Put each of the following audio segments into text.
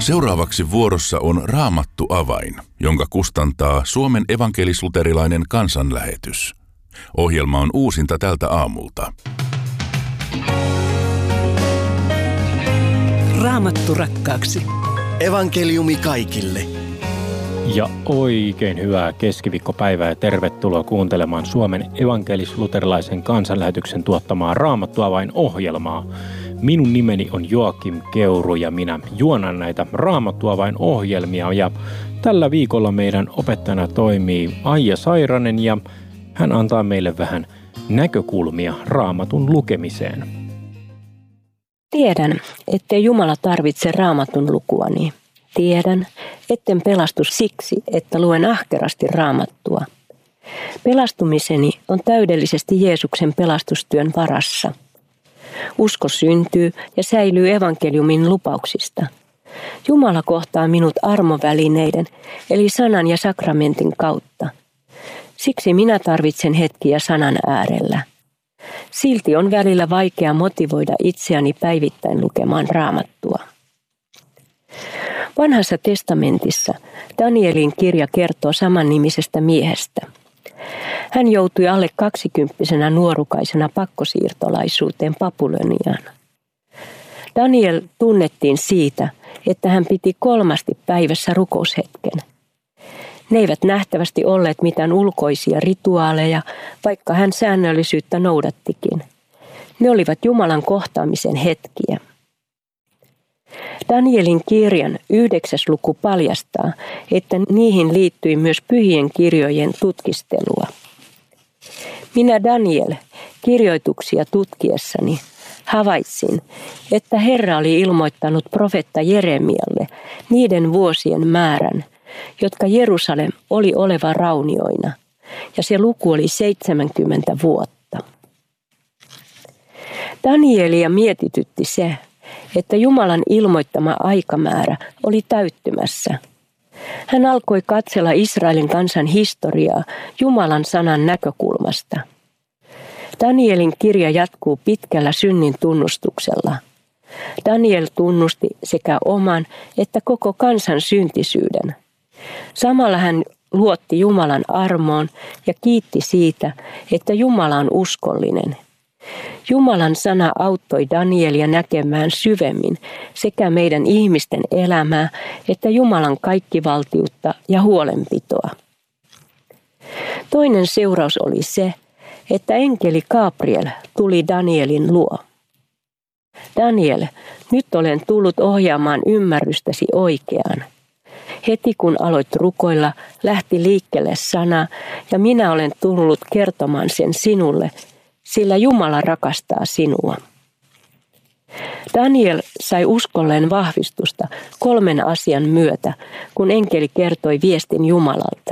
Seuraavaksi vuorossa on Raamattu avain, jonka kustantaa Suomen evankelis-luterilainen kansanlähetys. Ohjelma on uusinta tältä aamulta. Raamattu rakkaaksi. Evankeliumi kaikille. Ja oikein hyvää keskiviikkopäivää ja tervetuloa kuuntelemaan Suomen evankelis-luterilaisen kansanlähetyksen tuottamaa Raamattu avain -ohjelmaa. Minun nimeni on Joakim Keuru ja minä juonan näitä Raamattu avain -ohjelmia. Ja tällä viikolla meidän opettajana toimii Aija Sairanen ja hän antaa meille vähän näkökulmia Raamatun lukemiseen. Tiedän, ettei Jumala tarvitse Raamatun lukuani. Tiedän, etten pelastu siksi, että luen ahkerasti Raamattua. Pelastumiseni on täydellisesti Jeesuksen pelastustyön varassa. Usko syntyy ja säilyy evankeliumin lupauksista. Jumala kohtaa minut armovälineiden, eli sanan ja sakramentin kautta. Siksi minä tarvitsen hetkiä sanan äärellä. Silti on välillä vaikea motivoida itseäni päivittäin lukemaan Raamattua. Vanhassa testamentissa Danielin kirja kertoo samannimisestä miehestä. Hän joutui alle 20-vuotiaana nuorukaisena pakkosiirtolaisuuteen Babyloniaan. Daniel tunnettiin siitä, että hän piti 3 päivässä rukoushetken. Ne eivät nähtävästi olleet mitään ulkoisia rituaaleja, vaikka hän säännöllisyyttä noudattikin. Ne olivat Jumalan kohtaamisen hetkiä. Danielin kirjan 9. luku paljastaa, että niihin liittyi myös pyhien kirjojen tutkistelua. Minä Daniel kirjoituksia tutkiessani havaitsin, että Herra oli ilmoittanut profeetta Jeremialle niiden vuosien määrän, jotka Jerusalem oli oleva raunioina, ja se luku oli 70 vuotta. Danielia mietitytti se, että Jumalan ilmoittama aikamäärä oli täyttymässä. Hän alkoi katsella Israelin kansan historiaa Jumalan sanan näkökulmasta. Danielin kirja jatkuu pitkällä synnin tunnustuksella. Daniel tunnusti sekä oman että koko kansan syntisyyden. Samalla hän luotti Jumalan armoon ja kiitti siitä, että Jumala on uskollinen. Jumalan sana auttoi Danielia näkemään syvemmin sekä meidän ihmisten elämää että Jumalan kaikkivaltiutta ja huolenpitoa. Toinen seuraus oli se, että enkeli Gabriel tuli Danielin luo. Daniel, nyt olen tullut ohjaamaan ymmärrystäsi oikeaan. Heti kun aloit rukoilla, lähti liikkeelle sana ja minä olen tullut kertomaan sen sinulle, sillä Jumala rakastaa sinua. Daniel sai uskolleen vahvistusta 3 asian myötä, kun enkeli kertoi viestin Jumalalta.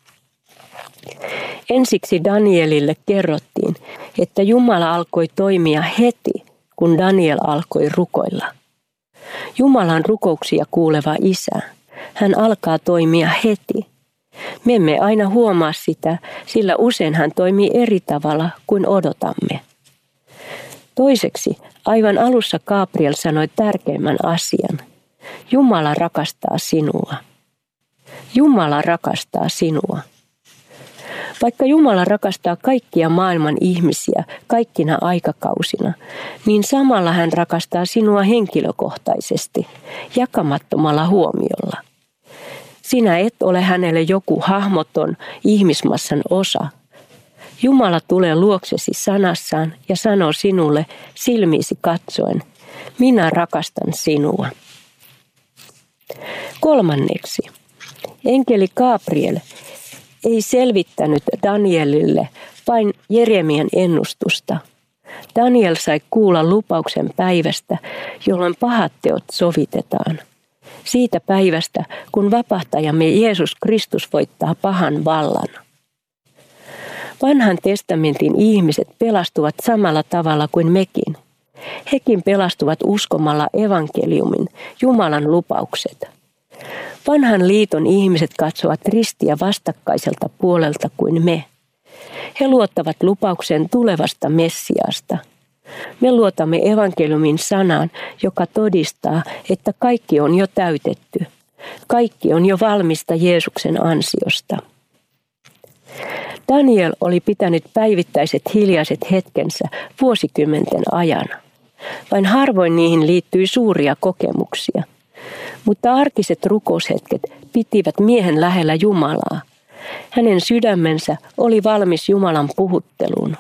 Ensiksi Danielille kerrottiin, että Jumala alkoi toimia heti, kun Daniel alkoi rukoilla. Jumalan rukouksia kuuleva Isä, hän alkaa toimia heti. Me emme aina huomaa sitä, sillä usein hän toimii eri tavalla kuin odotamme. Toiseksi, aivan alussa Gabriel sanoi tärkeimmän asian. Jumala rakastaa sinua. Jumala rakastaa sinua. Vaikka Jumala rakastaa kaikkia maailman ihmisiä kaikkina aikakausina, niin samalla hän rakastaa sinua henkilökohtaisesti, jakamattomalla huomiolla. Sinä et ole hänelle joku hahmoton ihmismassan osa. Jumala tulee luoksesi sanassaan ja sanoo sinulle silmiisi katsoen, minä rakastan sinua. Kolmanneksi, enkeli Gabriel ei selvittänyt Danielille vain Jeremian ennustusta. Daniel sai kuulla lupauksen päivästä, jolloin pahat teot sovitetaan. Siitä päivästä, kun vapahtajamme Jeesus Kristus voittaa pahan vallan. Vanhan testamentin ihmiset pelastuvat samalla tavalla kuin mekin. Hekin pelastuvat uskomalla evankeliumin, Jumalan lupaukset. Vanhan liiton ihmiset katsovat ristiä vastakkaiselta puolelta kuin me. He luottavat lupauksen tulevasta Messiasta. Me luotamme evankeliumin sanaan, joka todistaa, että kaikki on jo täytetty. Kaikki on jo valmista Jeesuksen ansiosta. Daniel oli pitänyt päivittäiset hiljaiset hetkensä vuosikymmenten ajan. Vain harvoin niihin liittyi suuria kokemuksia. Mutta arkiset rukoushetket pitivät miehen lähellä Jumalaa. Hänen sydämensä oli valmis Jumalan puhutteluun.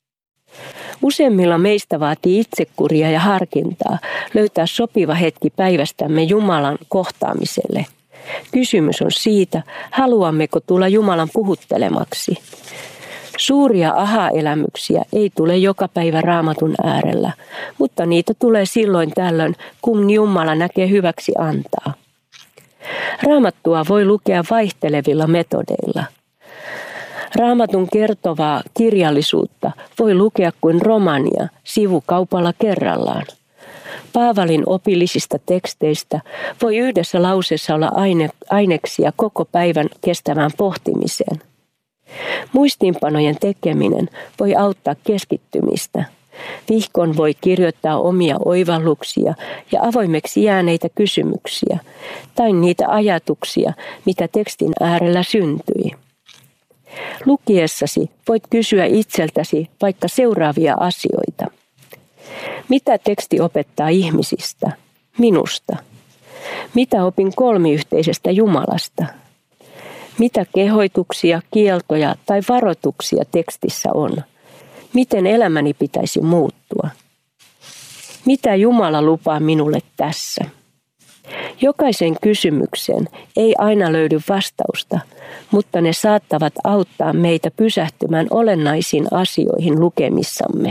Useimmilla meistä vaatii itsekuria ja harkintaa löytää sopiva hetki päivästämme Jumalan kohtaamiselle. Kysymys on siitä, haluammeko tulla Jumalan puhuttelemaksi. Suuria aha-elämyksiä ei tule joka päivä Raamatun äärellä, mutta niitä tulee silloin tällöin, kun Jumala näkee hyväksi antaa. Raamattua voi lukea vaihtelevilla metodeilla. Raamatun kertovaa kirjallisuutta voi lukea kuin romaania sivukaupalla kerrallaan. Paavalin opillisista teksteistä voi yhdessä lauseessa olla aineksia koko päivän kestävään pohtimiseen. Muistiinpanojen tekeminen voi auttaa keskittymistä. Vihkon voi kirjoittaa omia oivalluksia ja avoimeksi jääneitä kysymyksiä tai niitä ajatuksia, mitä tekstin äärellä syntyi. Lukiessasi voit kysyä itseltäsi vaikka seuraavia asioita. Mitä teksti opettaa ihmisistä, minusta? Mitä opin kolmiyhteisestä Jumalasta? Mitä kehoituksia, kieltoja tai varoituksia tekstissä on? Miten elämäni pitäisi muuttua? Mitä Jumala lupaa minulle tässä? Jokaisen kysymykseen ei aina löydy vastausta, mutta ne saattavat auttaa meitä pysähtymään olennaisiin asioihin lukemissamme.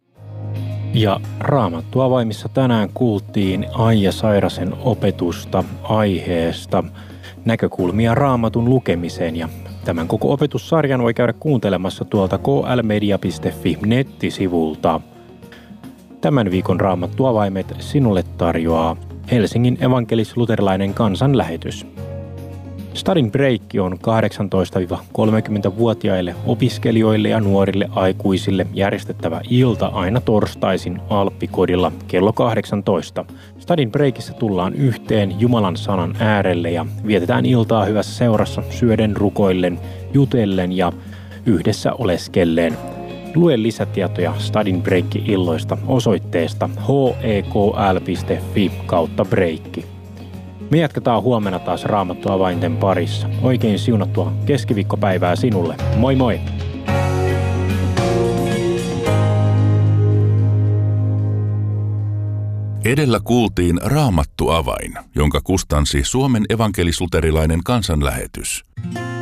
Ja Raamattu avaimissa tänään kuultiin Aija Sairasen opetusta aiheesta näkökulmia Raamatun lukemiseen, ja tämän koko opetussarjan voi käydä kuuntelemassa tuolta klmedia.fi nettisivulta. Tämän viikon Raamattu avaimet sinulle tarjoaa Helsingin evankelis-luterilainen kansanlähetys. Study Break on 18-30-vuotiaille opiskelijoille ja nuorille aikuisille järjestettävä ilta aina torstaisin Alppikodilla kello 18. Study Breakissä tullaan yhteen Jumalan sanan äärelle ja vietetään iltaa hyvässä seurassa syöden, rukoillen, jutellen ja yhdessä oleskellen. Lue lisätietoja Study Break-illoista osoitteesta hekl.fi/breikki. Me jatketaan huomenna taas Raamattu avainten parissa. Oikein siunattua keskiviikkopäivää sinulle. Moi moi! Edellä kuultiin Raamattu avain, jonka kustansi Suomen evankelis-luterilainen kansanlähetys.